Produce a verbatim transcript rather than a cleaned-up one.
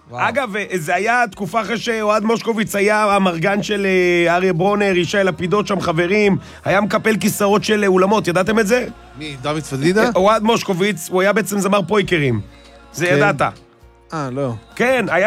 אגב, זה היה תקופה אחרי שאוהד מושקוביץ היה המרגן של אריה ברונר, ישי לפידות שם חברים, היה מקפל כיסאות של אולמות, ידעתם את זה? מי, דוד פדידה? אוהד מושקוביץ, הוא היה בעצם זמר פויקרים. זה ידעת. אה, לא. כן, היה